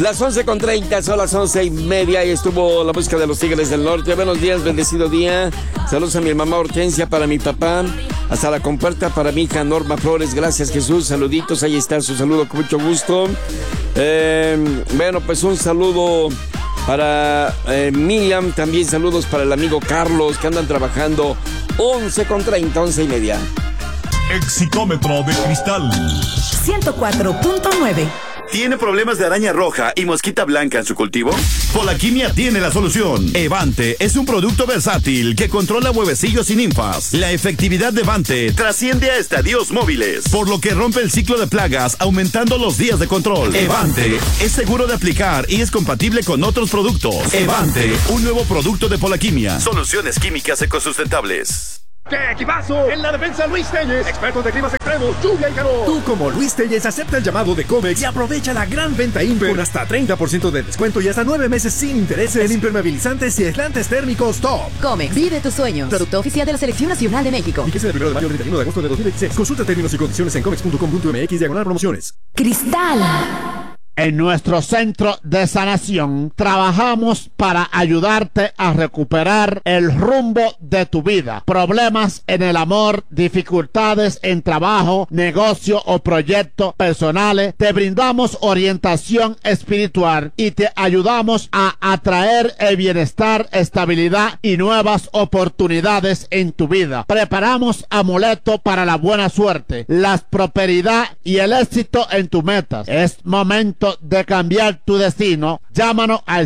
Las 11:30, son las 11:30 y estuvo la música de los Tigres del Norte. Buenos días, bendecido día. Saludos a mi mamá Hortensia, para mi papá, hasta la compuerta para mi hija Norma Flores. Gracias, Jesús. Saluditos, ahí está su saludo con mucho gusto. Bueno, pues un saludo para Miriam, también saludos para el amigo Carlos, que andan trabajando. 11:30, 11:30. Exicómetro de cristal 104.9. ¿Tiene problemas de araña roja y mosquita blanca en su cultivo? Polaquimia tiene la solución. Evante es un producto versátil que controla huevecillos y ninfas. La efectividad de Evante trasciende a estadios móviles, por lo que rompe el ciclo de plagas, aumentando los días de control. Evante es seguro de aplicar y es compatible con otros productos. Evante, un nuevo producto de Polaquimia. Soluciones químicas ecosustentables. ¡Qué equipazo! En la defensa, Luis Telles, expertos de climas extremos, lluvia y calor. Tú, como Luis Telles, acepta el llamado de Comex y aprovecha la gran venta Imper con hasta 30% de descuento y hasta 9 meses sin intereses en impermeabilizantes y aislantes térmicos top. Comex, vive tus sueños. Producto oficial de la Selección Nacional de México. Fíjese del 1 de mayo al 31 de agosto de 2016. Consulta términos y condiciones en comex.com.mx/promociones. Cristal. En nuestro centro de sanación trabajamos para ayudarte a recuperar el rumbo de tu vida. Problemas en el amor, dificultades en trabajo, negocio o proyectos personales. Te brindamos orientación espiritual y te ayudamos a atraer el bienestar, estabilidad y nuevas oportunidades en tu vida. Preparamos amuletos para la buena suerte, la prosperidad y el éxito en tus metas. Es momento de cambiar tu destino. Llámanos al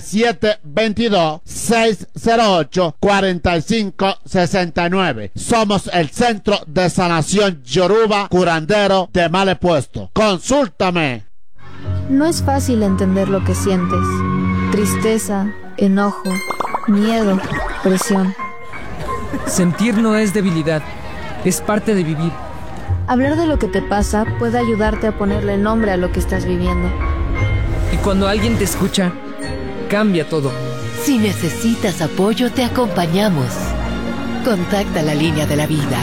722-608-4569. Somos el Centro de Sanación Yoruba Curandero de Malepuesto. Consúltame. No es fácil entender lo que sientes. Tristeza, enojo, miedo, presión. Sentir no es debilidad, es parte de vivir. Hablar de lo que te pasa puede ayudarte a ponerle nombre a lo que estás viviendo. Y cuando alguien te escucha, cambia todo. Si necesitas apoyo, te acompañamos. Contacta la línea de la vida.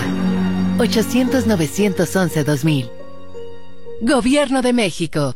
800-911-2000. Gobierno de México.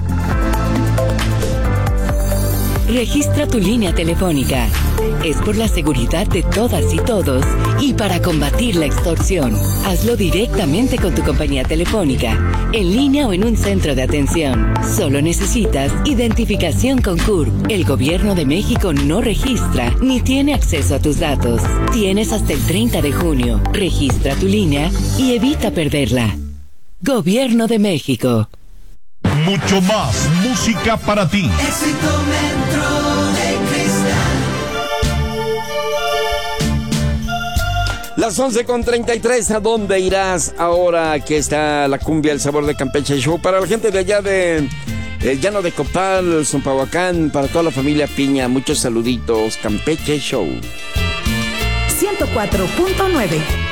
Registra tu línea telefónica. Es por la seguridad de todas y todos y para combatir la extorsión. Hazlo directamente con tu compañía telefónica, en línea o en un centro de atención. Solo necesitas identificación con CURP. El Gobierno de México no registra ni tiene acceso a tus datos. Tienes hasta el 30 de junio. Registra tu línea y evita perderla. Gobierno de México. Mucho más música para ti. Exicómetro de cristal. Las 11:33, ¿a dónde irás ahora que está la cumbia, el sabor de Campeche Show? Para la gente de allá de el Llano de Copal, Zompahuacán, para toda la familia Piña, muchos saluditos. Campeche Show 104.9.